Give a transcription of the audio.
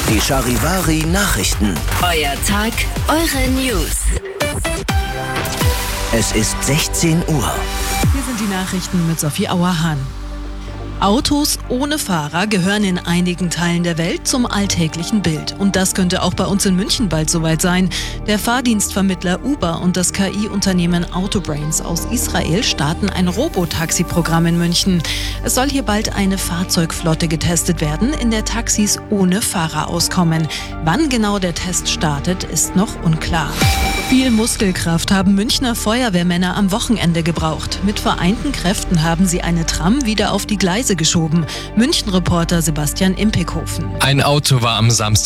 Die Charivari Nachrichten. Euer Tag, eure News. Es ist 16 Uhr. Hier sind die Nachrichten mit Sophie Auerhahn. Autos ohne Fahrer gehören in einigen Teilen der Welt zum alltäglichen Bild. Und das könnte auch bei uns in München bald soweit sein. Der Fahrdienstvermittler Uber und das KI-Unternehmen Autobrains aus Israel starten ein Robotaxi-Programm in München. Es soll hier bald eine Fahrzeugflotte getestet werden, in der Taxis ohne Fahrer auskommen. Wann genau der Test startet, ist noch unklar. Viel Muskelkraft haben Münchner Feuerwehrmänner am Wochenende gebraucht. Mit vereinten Kräften haben sie eine Tram wieder auf die Gleise geschoben. München-Reporter Sebastian Impekhofen. Ein Auto war am Samstag